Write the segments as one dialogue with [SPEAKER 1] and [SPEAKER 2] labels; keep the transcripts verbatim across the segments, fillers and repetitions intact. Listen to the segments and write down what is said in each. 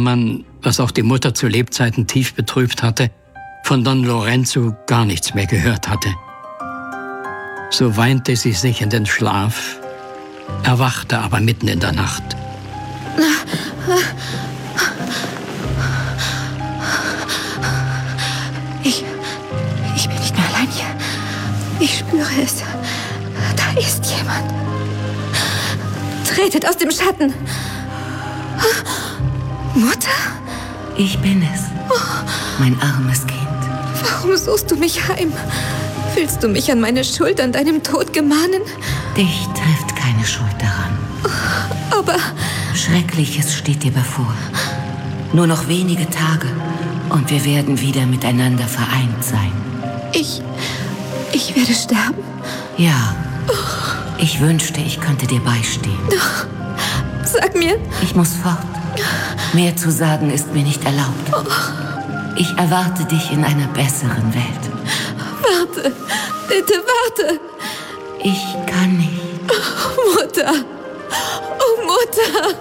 [SPEAKER 1] man, was auch die Mutter zu Lebzeiten tief betrübt hatte, von Don Lorenzo gar nichts mehr gehört hatte. So weinte sie sich in den Schlaf, erwachte aber mitten in der Nacht.
[SPEAKER 2] Ich, ich bin nicht mehr allein hier. Ich spüre es. Da ist jemand. Tretet aus dem Schatten. Mutter?
[SPEAKER 3] Ich bin es. Mein armes Kind.
[SPEAKER 2] Warum suchst du mich heim? Willst du mich an meine Schuld, an deinem Tod gemahnen?
[SPEAKER 3] Dich trifft keine Schuld daran.
[SPEAKER 2] Aber...
[SPEAKER 3] Schreckliches steht dir bevor. Nur noch wenige Tage und wir werden wieder miteinander vereint sein.
[SPEAKER 2] Ich... ich werde sterben?
[SPEAKER 3] Ja. Ich wünschte, ich könnte dir beistehen.
[SPEAKER 2] Sag mir...
[SPEAKER 3] Ich muss fort. Mehr zu sagen ist mir nicht erlaubt. Ich erwarte dich in einer besseren Welt.
[SPEAKER 2] Warte, bitte warte.
[SPEAKER 3] Ich kann nicht.
[SPEAKER 2] Oh, Mutter. Oh, Mutter.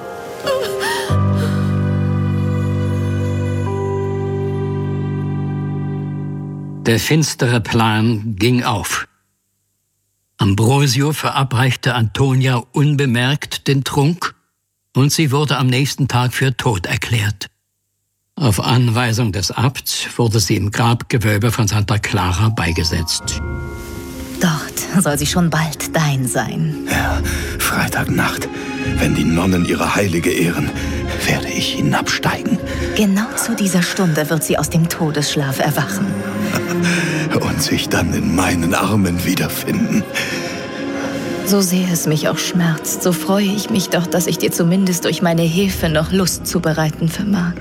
[SPEAKER 1] Der finstere Plan ging auf. Ambrosio verabreichte Antonia unbemerkt den Trunk und sie wurde am nächsten Tag für tot erklärt. Auf Anweisung des Abts wurde sie im Grabgewölbe von Santa Clara beigesetzt.
[SPEAKER 4] Dort soll sie schon bald dein sein.
[SPEAKER 5] Ja, Freitagnacht, wenn die Nonnen ihre Heilige ehren, werde ich hinabsteigen.
[SPEAKER 4] Genau zu dieser Stunde wird sie aus dem Todesschlaf erwachen.
[SPEAKER 5] Und sich dann in meinen Armen wiederfinden.
[SPEAKER 4] So sehr es mich auch schmerzt, so freue ich mich doch, dass ich dir zumindest durch meine Hilfe noch Lust zu bereiten vermag.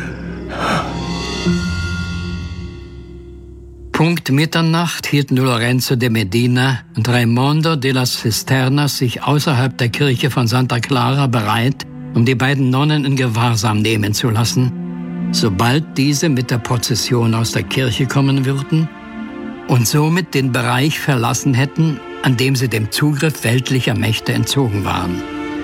[SPEAKER 1] Punkt Mitternacht hielten Lorenzo de Medina und Raimondo de las Cisternas sich außerhalb der Kirche von Santa Clara bereit, um die beiden Nonnen in Gewahrsam nehmen zu lassen, sobald diese mit der Prozession aus der Kirche kommen würden und somit den Bereich verlassen hätten, an dem sie dem Zugriff weltlicher Mächte entzogen waren.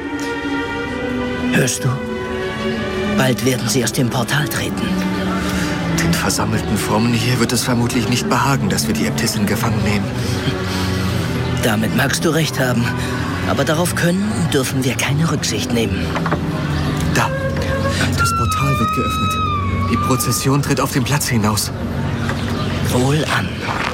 [SPEAKER 6] Hörst du? Bald werden sie aus dem Portal treten.
[SPEAKER 7] Den versammelten Frommen hier wird es vermutlich nicht behagen, dass wir die Äbtissin gefangen nehmen.
[SPEAKER 6] Damit magst du recht haben. Aber darauf können und dürfen wir keine Rücksicht nehmen.
[SPEAKER 7] Da. Das Portal wird geöffnet. Die Prozession tritt auf den Platz hinaus.
[SPEAKER 6] Wohl an.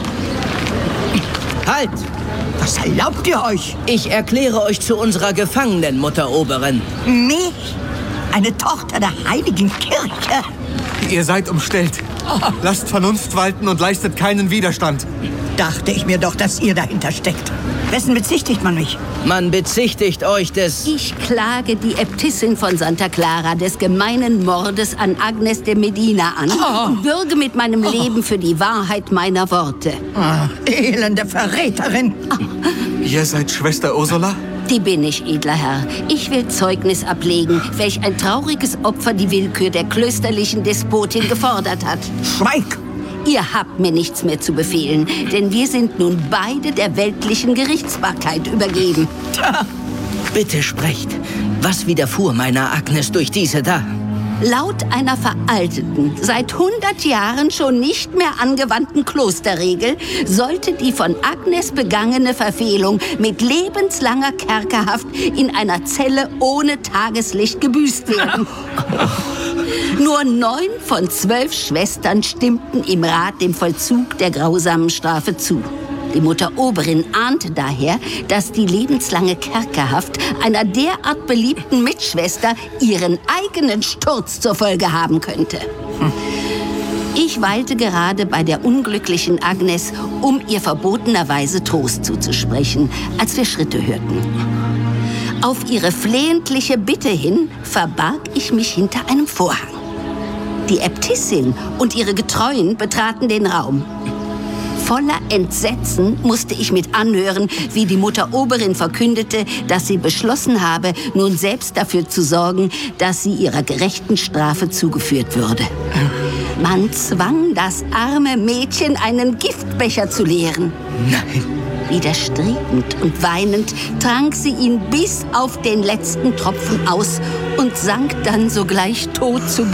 [SPEAKER 6] Halt!
[SPEAKER 8] Was erlaubt ihr euch?
[SPEAKER 6] Ich erkläre euch zu unserer Gefangenen, Mutter Oberin.
[SPEAKER 8] Mich? Eine Tochter der Heiligen Kirche?
[SPEAKER 7] Ihr seid umstellt. Lasst Vernunft walten und leistet keinen Widerstand.
[SPEAKER 8] Dachte ich mir doch, dass ihr dahinter steckt. Wessen bezichtigt man mich?
[SPEAKER 6] Man bezichtigt euch des...
[SPEAKER 9] Ich klage die Äbtissin von Santa Clara des gemeinen Mordes an Agnes de Medina an
[SPEAKER 8] Oh.
[SPEAKER 9] und bürge mit meinem Leben für die Wahrheit meiner Worte.
[SPEAKER 8] Oh, elende Verräterin!
[SPEAKER 7] Ihr seid Schwester Ursula?
[SPEAKER 9] Die bin ich, edler Herr. Ich will Zeugnis ablegen, welch ein trauriges Opfer die Willkür der klösterlichen Despotin gefordert hat.
[SPEAKER 8] Schweig!
[SPEAKER 9] Ihr habt mir nichts mehr zu befehlen, denn wir sind nun beide der weltlichen Gerichtsbarkeit übergeben.
[SPEAKER 6] Bitte sprecht. Was widerfuhr meiner Agnes durch diese da?
[SPEAKER 9] Laut einer veralteten, seit hundert Jahren schon nicht mehr angewandten Klosterregel sollte die von Agnes begangene Verfehlung mit lebenslanger Kerkerhaft in einer Zelle ohne Tageslicht gebüßt werden. Nur neun von zwölf Schwestern stimmten im Rat dem Vollzug der grausamen Strafe zu. Die Mutter Oberin ahnte daher, dass die lebenslange Kerkerhaft einer derart beliebten Mitschwester ihren eigenen Sturz zur Folge haben könnte. Ich weilte gerade bei der unglücklichen Agnes, um ihr verbotenerweise Trost zuzusprechen, als wir Schritte hörten. Auf ihre flehentliche Bitte hin verbarg ich mich hinter einem Vorhang. Die Äbtissin und ihre Getreuen betraten den Raum. Voller Entsetzen musste ich mit anhören, wie die Mutter Oberin verkündete, dass sie beschlossen habe, nun selbst dafür zu sorgen, dass sie ihrer gerechten Strafe zugeführt würde. Man zwang das arme Mädchen, einen Giftbecher zu leeren.
[SPEAKER 6] Nein.
[SPEAKER 9] Widerstrebend und weinend trank sie ihn bis auf den letzten Tropfen aus und sank dann sogleich tot zu